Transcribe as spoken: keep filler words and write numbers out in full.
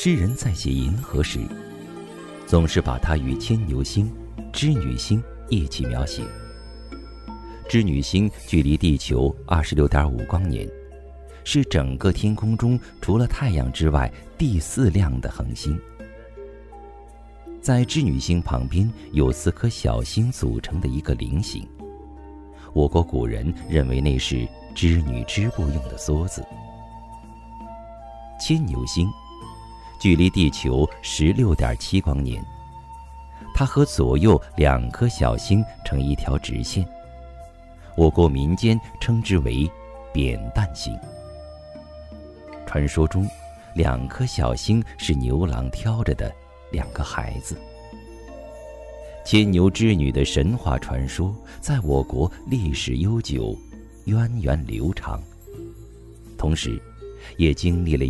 诗人在写银河时，总是把它与牵牛星、织女星一起描写。织女星距离地球 二十六点五光年，是整个天空中除了太阳之外第四亮的恒星。在织女星旁边有四颗小星组成的一个菱形，我国古人认为那是织女织布用的梭子。牵牛星距离地球 十六点七光年，它和左右两颗小星成一条直线，我国民间称之为扁担星。传说中，两颗小星是牛郎挑着的两个孩子。牵牛织女的神话传说在我国历史悠久，源远流长，同时也经历了